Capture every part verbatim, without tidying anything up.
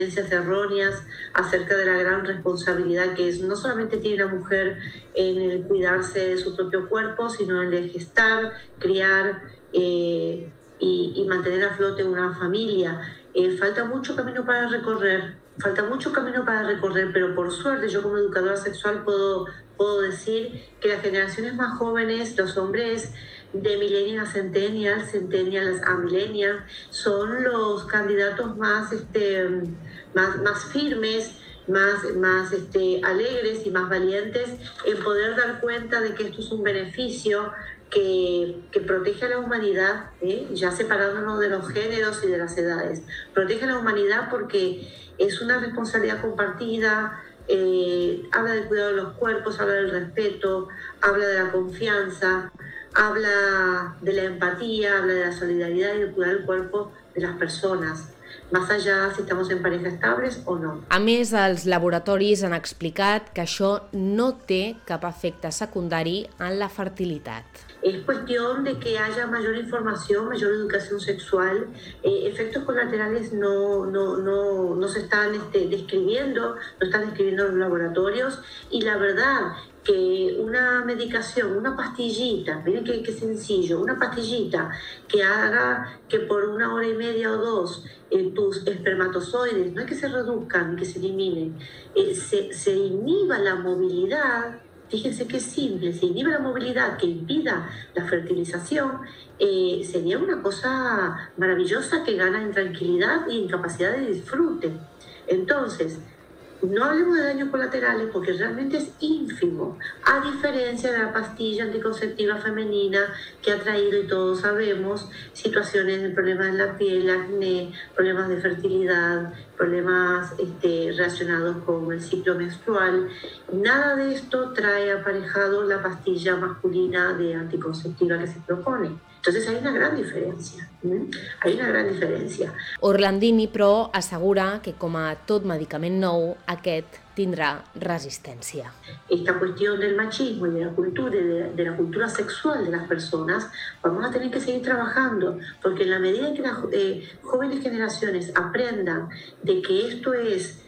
erróneas acerca de la gran responsabilidad que es no solamente tiene la mujer en el cuidarse de su propio cuerpo, sino en el gestar, criar eh, y, y mantener a flote una familia. Eh, falta mucho camino para recorrer, falta mucho camino para recorrer, pero por suerte yo como educadora sexual puedo, puedo decir que las generaciones más jóvenes, los hombres de millennials a centennials, centennials a millennials, son los candidatos más, este, más, más firmes, más, más este, alegres y más valientes en poder dar cuenta de que esto es un beneficio que, que protege a la humanidad, ¿eh? Ya separándonos de los géneros y de las edades. Protege a la humanidad porque es una responsabilidad compartida. Eh, habla del cuidado de los cuerpos, habla del respeto, habla de la confianza, habla de la empatía, habla de la solidaridad y de cuidar el cuerpo de las personas, más allá si estamos en parejas estables o no. A més, els laboratoris han explicat que això no té cap efecte secundari en la fertilitat. Es cuestión de que haya mayor información, mayor educación sexual. Eh, efectos colaterales no, no, no, no se están este, describiendo, no están describiendo en los laboratorios, y la verdad que una medicación, una pastillita, miren qué, qué sencillo, una pastillita que haga que por una hora y media o dos eh, tus espermatozoides, no es que se reduzcan ni que se eliminen, eh, se, se inhiba la movilidad. Fíjense qué simple, se inhibe la movilidad que impida la fertilización, eh, sería una cosa maravillosa que gana en tranquilidad y en capacidad de disfrute. Entonces, no hablemos de daños colaterales porque realmente es ínfimo, a diferencia de la pastilla anticonceptiva femenina que ha traído, y todos sabemos, situaciones de problemas en la piel, acné, problemas de fertilidad, problemas este, relacionados con el ciclo menstrual. Nada de esto trae aparejado la pastilla masculina de anticonceptiva que se propone. Entonces hay una gran diferència. ¿Mm? Hay una gran diferència. Orlandini, però, assegura que, com a tot medicament nou, aquest tindrà resistència. Esta cuestión del machismo y de la cultura, de, de la cultura sexual de las personas, vamos a tener que seguir trabajando, porque en la medida en que las eh, jóvenes generaciones aprendan de que esto es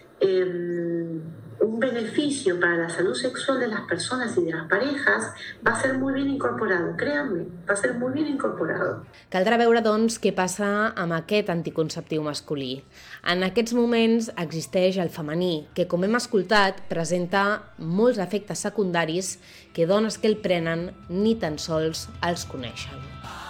eh, un beneficio para la salud sexual de las personas y de las parejas, va a ser muy bien incorporado, créanme, va a ser muy bien incorporado. Caldrà veure, doncs, què passa amb aquest anticonceptiu masculí. En aquests moments existeix el femení, que, com hem escoltat, presenta molts efectes secundaris que dones que el prenen ni tan sols els coneixen.